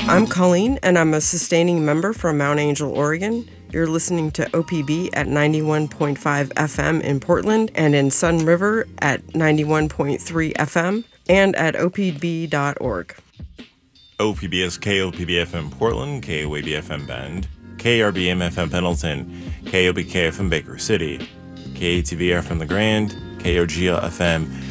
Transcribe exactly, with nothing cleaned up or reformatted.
I'm Colleen, and I'm a sustaining member from Mount Angel, Oregon. You're listening to O P B at ninety-one point five F M in Portland and in Sun River at ninety-one point three F M and at O P B dot org. O P B is K O P B F M Portland, K O A B F M Bend, K R B M F M Pendleton, K O B K F M Baker City, K A T V F M The Grand, K O G L F M